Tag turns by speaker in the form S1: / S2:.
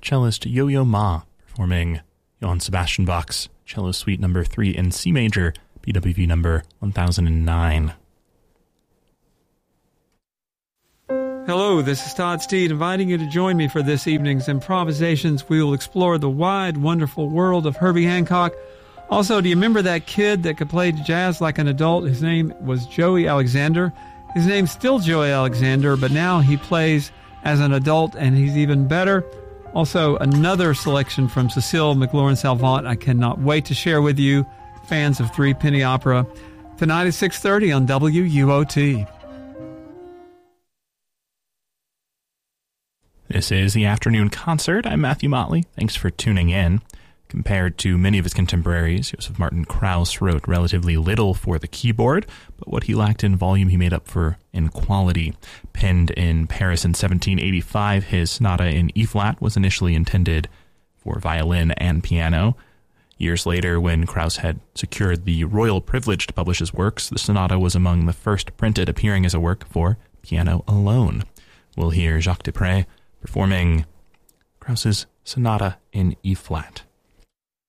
S1: cellist Yo-Yo Ma performing Johann Sebastian Bach's Cello Suite No. 3 in C major, BWV number 1009.
S2: Hello, this is Todd Steed, inviting you to join me for this evening's improvisations. We will explore the wide, wonderful world of Herbie Hancock. Also, do you remember that kid that could play jazz like an adult? His name was Joey Alexander. His name's still Joey Alexander, but now he plays as an adult, and he's even better. Also, another selection from Cecile McLaurin-Salvant I cannot wait to share with you, fans of Three Penny Opera, tonight at 6:30 on WUOT.
S1: This is the Afternoon Concert. I'm Matthew Motley. Thanks for tuning in. Compared to many of his contemporaries, Joseph Martin Krauss wrote relatively little for the keyboard, but what he lacked in volume he made up for in quality. Penned in Paris in 1785, his sonata in E-flat was initially intended for violin and piano. Years later, when Krauss had secured the royal privilege to publish his works, the sonata was among the first printed appearing as a work for piano alone. We'll hear Jacques Duprat performing Krauss's sonata in E-flat.